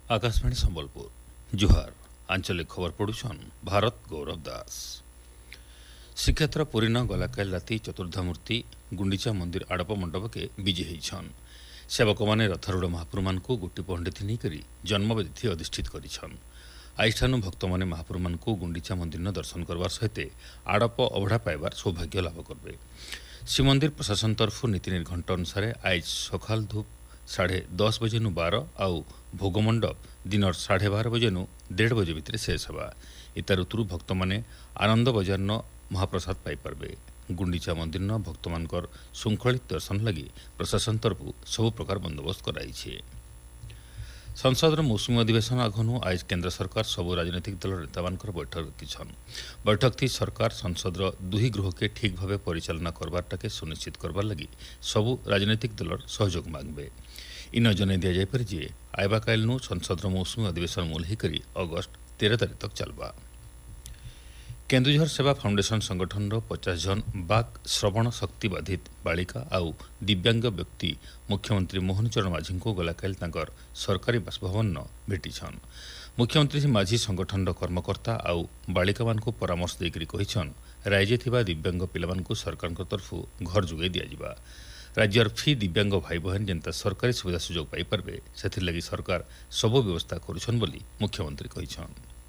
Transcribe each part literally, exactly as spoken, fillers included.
आकाशवाणी संबलपुर जुहार आंचलिक खबर पढ़ुछन भारत गौरव दास। श्रीक्षेत्र पुरीन गलाकाल राति चतुर्धामूर्ति गुंडीचा मंदिर आड़प मंडप के विजे होइछन। सेवक मैंने रथरूढ़ महाप्रभु मान गोटी पंडित नहीं जन्मविधि अधिष्ठित करिछन। आईठानु भक्त मैंने महाप्रभु मान गुंडीचा मंदिर दर्शन करवार सहित आड़प अवढ़ा पाइबार सौभाग्य लाभ करबे। श्रीमंदिर प्रशासन तरफु नीति निर्घंट अनुसार आज सकाल धूप साढ़े दस बजे नु बार आउ भोगमंडप दिन साढ़े बार बजे नु डेढ़ बजे भितर शेष होगा। इत ऋतु भक्त मैंने आनंद बजार न महाप्रसाद पाइपारे। गुंडीचा मंदिर न भक्त मान श्रृंखलित दर्शन लगी प्रशासन तरफु सबु प्रकार बंदोबस्त कराई। संसद मौसुमी अधिवेशन आगनु आज केंद्र सरकार सबु राजनीतिक दल नेता बैठक रखिछन। बैठक थी सरकार संसद दुही गृह के ठीक भाव परिचालना करबारटाके सुनिश्चित करबार लगी सबु राजनीतिक दल सहयोग मांगबे। इन जन दि जापर जे आयबा काल संसद मौसुमी अधिवेशन मुलही करी अगस्ट तेरह तारीख तक चलबा। केन्दुझर सेवा फाउंडेशन संगठन पचास जन बाक श्रवण शक्ति बाधित बालिका आउ दिव्यांग व्यक्ति मुख्यमंत्री मोहन चरण माझी को गलाकाल तांकर सरकारी बासभवन न भेटिछन। मुख्यमंत्री श्री माझी संगठन कर्मकर्ता आउ बालिका मान को परामर्श देकरी कहिछन राज्य थिबा दिव्यांग पिलामान को सरकार तरफु घर जोगाई दिया। राज्यर फी दिव्यांग भाई बहन जनता सरकारी सुविधा सुजोग पाई पारबे सेथिर लगी सरकार सब व्यवस्था करुछन बोली मुख्यमंत्री कहिछन।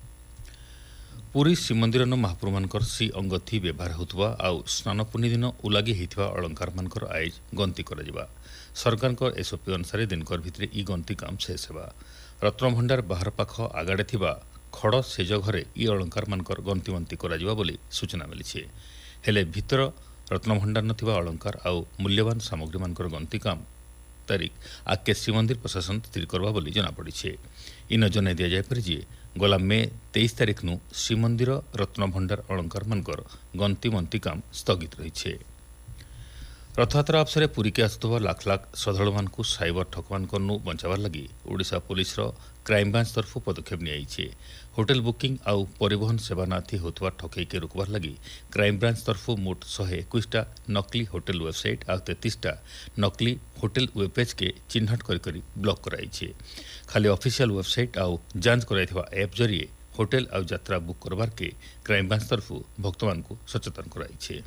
पुरी श्रीमंदिर महाप्रभु मानकर श्री अंगथि व्यवहार होतबा आउ स्नान पुनी दिन उलागी होइथिबा अलंकार मानकर आज गंती करा। सरकार एसओपी अनुसार दिनकर भितर ई गंती काम शेष होगा। रत्नभंडार बाहर पाख आगाड़े थिबा खड़ सेज घरे ई अलंकार मानकर गंती मंती करा बोली सूचना मिली। हेले भितर रत्नभंडार नथिबा अलंकार आउ मूल्यवान सामग्री मानकर गंती काम तारीख आके श्रीमंदिर प्रशासन स्थिर करवा बोली जनापड़ी। इन जन दि जापर जे गला मे तेईस तारीख नु श्रीमंदिर रत्नभंडार अलंकार मानकर गंती मंती काम स्थगित रही। रथयात्रा अवसर पुरी के आसुवा लाख लाख श्रद्धालु मान साइबर ठकमान बचावार लगी ओडिशा पुलिस क्राइमब्रांच तरफ पदक्षेप नि। होटेल बुकिंग आउ परिवहन सेवा नाथी होतवा ठकई के रोकबार लगी क्राइमब्रांच तरफ मोट शहे एकुशटा नकली होटेल वेबसाइट आउ तेतीसटा नकली होटेल वेबपेज के चिन्हट करी ब्लॉक कराई। खाली ऑफिशियल वेबसाइट आउ जांच कराइथिबा ऐप जरिए होटेल आउ यात्रा बुक करबार के क्राइमब्रांच तरफ भक्त मान सचेतन कराई।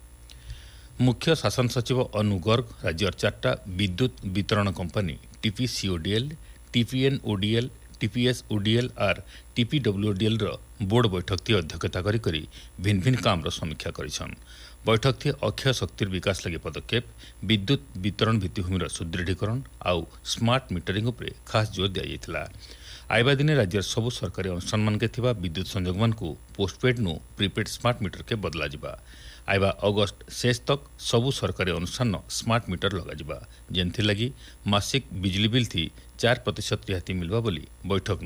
मुख्य शासन सचिव अनु गर्ग राज्य चार्टा विद्युत वितरण कंपनी टीपीसीओडीएल टीपीएनओडीएल टीपीएसओडीएल आर टीपीडब्ल्यूओडीएल बोर्ड बैठक थी अध्यक्षता करी करी भिन्न भिन्न काम समीक्षा करिछन। बैठक थी अक्षय शक्तिर विकास लगी पदक्षेप विद्युत वितरण भित्तिभूमि सुदृढ़ीकरण आउ स्मार्ट मीटरिंग उपरे खास जोर दिया। आइबा दिन राज्य सबु सरकारी अनुष्ठान मान के थिबा विद्युत संयोग मान को पोस्टपेड नु प्रीपेड स्मार्ट मीटर के बदला जिबा। आइबा अगस्ट शेष तक सबु सरकारी अनुष्ठान स्मार्ट मीटर लगा जिबा जेनथि लगी मासिक बिजली बिल थी चार प्रतिशत रिहाती मिलवा बोली बैठक